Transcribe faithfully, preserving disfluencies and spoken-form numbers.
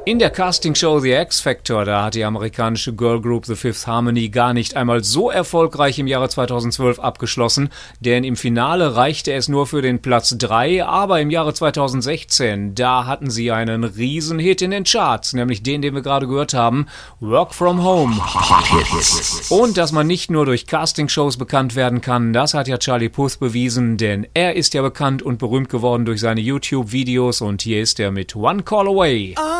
In der Castingshow The X Factor, da hat die amerikanische Girlgroup The Fifth Harmony gar nicht einmal so erfolgreich im Jahre zweitausendzwölf abgeschlossen, denn im Finale reichte es nur für den Platz drei, aber im Jahre zweitausendsechzehn, da hatten sie einen Riesenhit in den Charts, nämlich den, den wir gerade gehört haben, Work From Home. Und dass man nicht nur durch Castingshows bekannt werden kann, das hat ja Charlie Puth bewiesen, denn er ist ja bekannt und berühmt geworden durch seine YouTube-Videos und hier ist er mit One Call Away.